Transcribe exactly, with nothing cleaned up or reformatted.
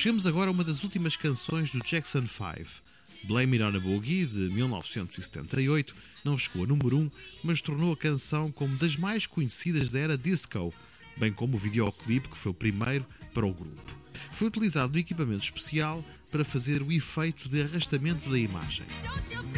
Chegamos agora a uma das últimas canções do Jackson five. Blame It on a Boogie, de mil novecentos e setenta e oito, não chegou a número um, mas tornou a canção como das mais conhecidas da era disco, bem como o videoclipe, que foi o primeiro para o grupo. Foi utilizado um equipamento especial para fazer o efeito de arrastamento da imagem.